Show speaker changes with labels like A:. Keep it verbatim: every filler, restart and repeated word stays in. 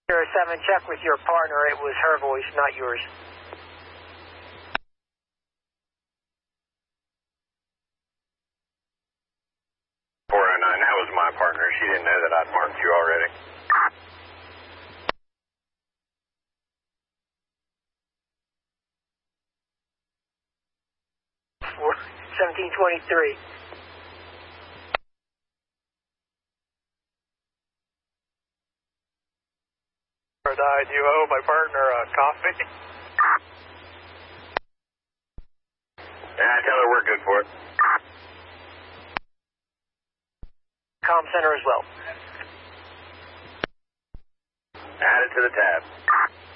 A: zero seven, check with your partner. It was her voice, not yours.
B: four oh nine, that was my partner. She didn't know that I'd marked you already.
A: seventeen twenty-three.
B: Do you owe my partner a coffee? Yeah, tell her we're good for it.
A: Comm center as well.
B: Add it to the tab.